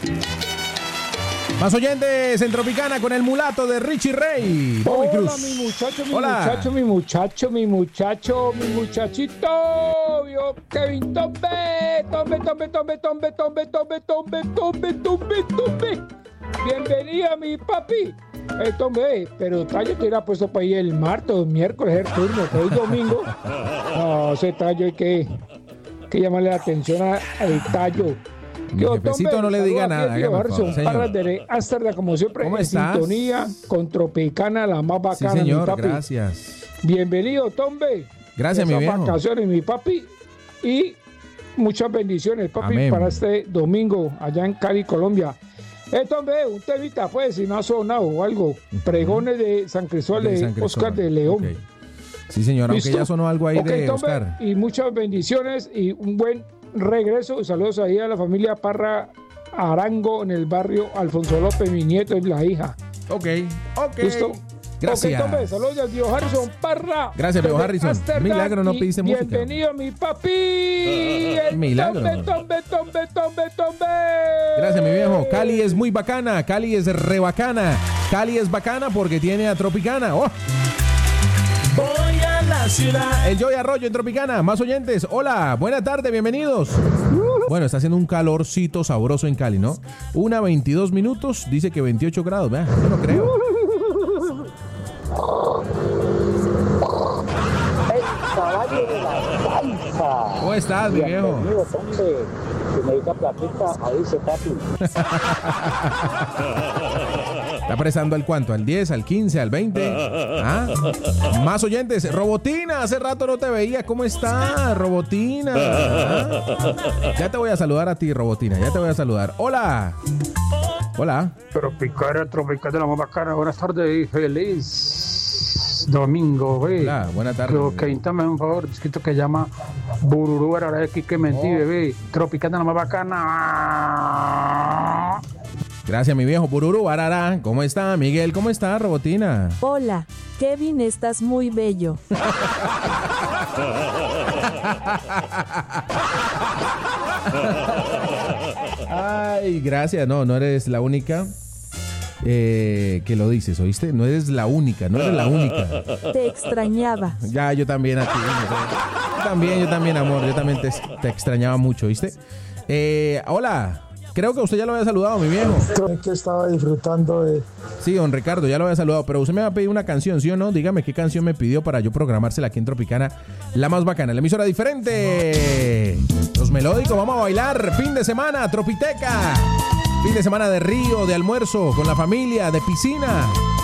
Más oyentes en Tropicana con el mulato de Richie Rey. Bobby Cruz. Hola, mi muchachito. Yo, Kevin Tombe. Bienvenido, mi papi. Tombe, pero Tallo te hubiera puesto para ir el martes o miércoles, el turno, que hoy domingo. No, ese Tallo hay que llamarle la atención al Tallo. Mi jefecito no le diga nada. Como siempre, ¿Cómo en estás? sintonía con Tropicana, la más bacana, Sí, señor, mi papi. gracias. Bienvenido, Tombe. Gracias, mi Esas viejo. vacaciones, mi papi. Y muchas bendiciones, papi, Amén. para este domingo allá en Cali, Colombia. Tombe, un temita, pues, si no ha sonado o algo. Pregones de San Cristóbal de San Cristóbal. Oscar de León. Ok. Sí, señor, aunque ¿Listo? ya sonó algo ahí Ok, de Tombe, Oscar. y muchas bendiciones y un buen regreso. Saludos ahí a la familia Parra Arango en el barrio Alfonso López, mi nieto es la hija. Ok. ¿Listo? Gracias. Ok, Tombe, saludos al tío Harrison Parra. Gracias, viejo desde Harrison. Ámsterdam, Milagro, no y pediste música. Bienvenido, mi papi. El Milagro. Tombe. Gracias, mi viejo. Cali es muy bacana. Cali es re bacana. Cali es bacana porque tiene a Tropicana. ¡Oh! Voy a la ciudad. El Joy Arroyo en Tropicana. Más oyentes. Hola, buena tarde, bienvenidos. Bueno, está haciendo un calorcito sabroso en Cali, ¿no? 1:22 minutos. Dice que 28 grados. Vea, yo no creo. El caballo de la salsa. ¿Cómo estás, mi viejo? Bienvenido, hombre. Si me diga platita, ahí se papi. ¿Está prestando al cuánto? ¿Al 10, al 15, al 20? ¿Ah? Más oyentes. Robotina, hace rato no te veía. ¿Cómo estás, Robotina? ¿Ah? Ya te voy a saludar a ti, Robotina. Ya te voy a saludar. Hola. Hola. Tropicana de la más bacana. Buenas tardes y feliz domingo, güey. Hola, buena tarde. Creo que intame un favor, escrito que llama Bururú, ahora es que mentí, bebé. Tropicana la más bacana. Gracias, mi viejo Pururu. Arara. ¿Cómo está, Miguel? ¿Cómo está, Robotina? Hola, Kevin, estás muy bello. Ay, gracias. No eres la única que lo dices, ¿oíste? No eres la única, no eres la única. Te extrañaba. Ya, yo también a ti. Yo también, amor. Yo también te extrañaba mucho, ¿oíste? Hola. Creo que usted ya lo había saludado, mi viejo. Que estaba disfrutando de... Sí, don Ricardo, ya lo había saludado. Pero usted me va a pedir una canción, ¿sí o no? Dígame qué canción me pidió para yo programársela aquí en Tropicana. La más bacana, la emisora diferente. Los melódicos, vamos a bailar. Fin de semana, Tropiteca. Fin de semana de río, de almuerzo, con la familia, de piscina.